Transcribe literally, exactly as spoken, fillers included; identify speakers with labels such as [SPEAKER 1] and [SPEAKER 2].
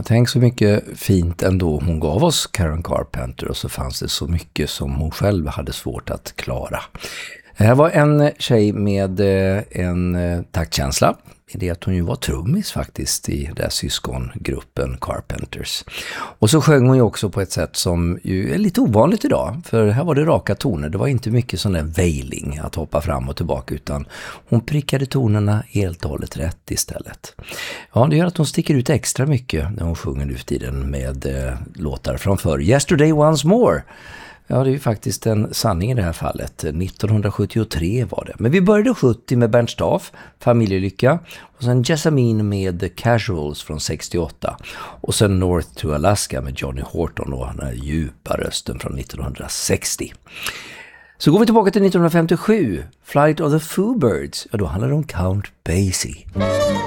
[SPEAKER 1] tänk så mycket fint ändå hon gav oss, Karen Carpenter, och så fanns det så mycket som hon själv hade svårt att klara. Det här var en tjej med en taktkänsla i det att hon ju var trummis faktiskt i den syskongruppen Carpenters. Och så sjöng hon ju också på ett sätt som ju är lite ovanligt idag, för här var det raka toner. Det var inte mycket sån där veiling att hoppa fram och tillbaka, utan hon prickade tonerna helt och hållet rätt istället. Ja, det gör att hon sticker ut extra mycket när hon sjunger nu för tiden med eh, låtar framför Yesterday Once More. Ja, det är ju faktiskt en sanning i det här fallet. nittonhundrasjuttiotre var det. Men vi började sjuttio med Bernt Staff, Familjelycka. Och sen Jessamine med The Casuals från sextioåtta. Och sen North to Alaska med Johnny Horton och den här djupa rösten från nittonhundrasextio. Så går vi tillbaka till nittonhundrafemtiosju. Flight of the Foo Birds. Ja, då handlar det om Count Basie.